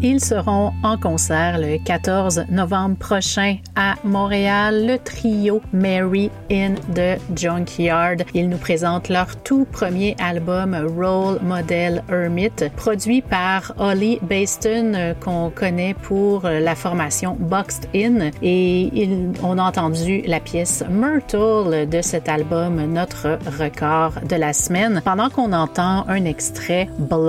Ils seront en concert le 14 novembre prochain à Montréal, le trio Mary in the Junkyard. Ils nous présentent leur tout premier album Role Model Hermit, produit par Holly Baston, qu'on connaît pour la formation Boxed In, et on a entendu la pièce Myrtle de cet album, notre record de la semaine, pendant qu'on entend un extrait Blood